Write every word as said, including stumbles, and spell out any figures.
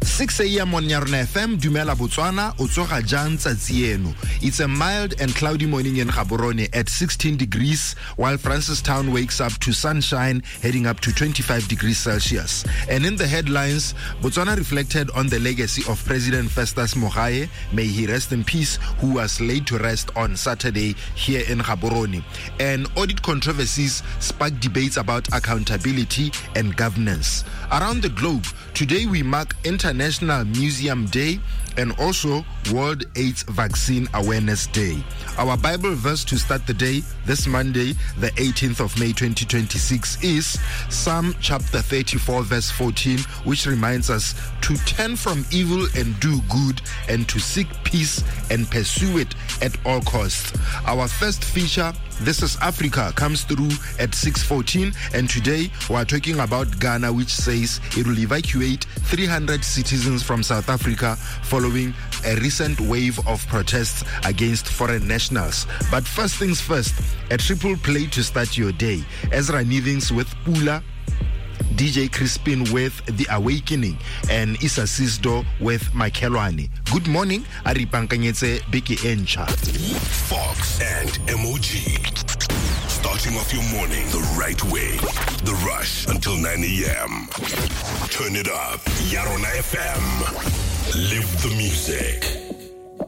six a.m. on Nyarona F M, Dumela Botswana, Otsoga Jan Tsatsieno. It's a mild and cloudy morning in Gaborone at sixteen degrees, while Francistown wakes up to sunshine, heading up to twenty-five degrees Celsius. And in the headlines, Botswana reflected on the legacy of President Festus Mogae, may he rest in peace, who was laid to rest on Saturday here in Gaborone. And audit controversies sparked debates about accountability and governance. Around the globe, today we mark International Museum Day and also World AIDS Vaccine Awareness Day. Our Bible verse to start the day this Monday, the eighteenth of May twenty twenty-six, is Psalm chapter thirty-four verse fourteen, which reminds us to turn from evil and do good, and to seek peace and pursue it at all costs. Our first feature, This is Africa, comes through at six fourteen, and today we are talking about Ghana, which says it will evacuate three hundred citizens from South Africa following a recent wave of protests against foreign nationals. But first things first, a triple play to start your day. Ezra Nivings with Pula, D J Crispin with The Awakening, and Issa Sisdo with Makelwane. Good morning, Ari Pankanyetse Biki Encha. Fox and M O G. Starting off your morning the right way. The Rush until nine a.m. Turn it up. Nyarona F M. Live the music.